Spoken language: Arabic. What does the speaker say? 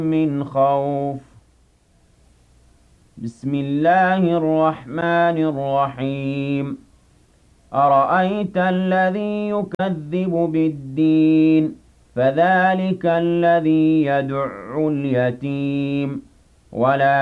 من خوف بسم الله الرحمن الرحيم أرأيت الذي يكذب بالدين فذلك الذي يدع اليتيم ولا